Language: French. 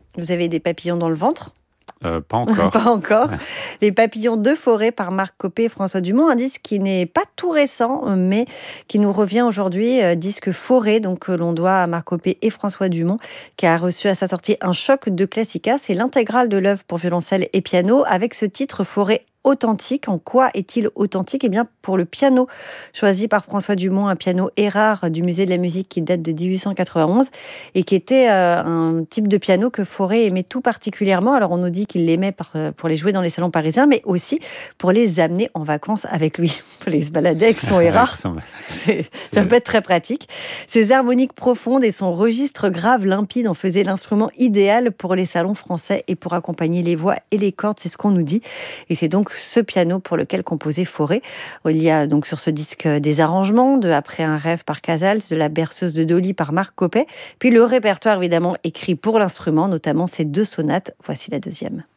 Vous avez des papillons dans le ventre? Pas encore. Pas encore. Les papillons de forêt par Marc Copé et François Dumont, un disque qui n'est pas tout récent, mais qui nous revient aujourd'hui, disque Forêt, donc que l'on doit à Marc Copé et François Dumont, qui a reçu à sa sortie un choc de classica. C'est l'intégrale de l'œuvre pour violoncelle et piano, avec ce titre Forêt authentique. En quoi est-il authentique? Eh bien, pour le piano choisi par François Dumont, un piano Erard du Musée de la musique qui date de 1891 et qui était un type de piano que Fauré aimait tout particulièrement. Alors, on nous dit qu'il l'aimait pour les jouer dans les salons parisiens, mais aussi pour les amener en vacances avec lui, pour les se balader avec son Erard. Ça peut être très pratique. Ses harmoniques profondes et son registre grave limpide en faisaient l'instrument idéal pour les salons français et pour accompagner les voix et les cordes, c'est ce qu'on nous dit. Et c'est donc ce piano pour lequel composait Fauré. Il y a donc sur ce disque des arrangements de Après un rêve par Casals, de La berceuse de Dolly par Marc Copet, puis le répertoire évidemment écrit pour l'instrument, notamment ces 2 sonates. Voici la deuxième.